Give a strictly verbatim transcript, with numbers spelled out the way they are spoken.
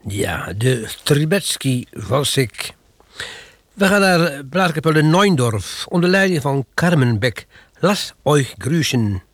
Ja, de Trubetsky Walsik. We gaan naar Blaaskapelle Neundorf onder leiding van Carmen Beck. Las euch grüßen.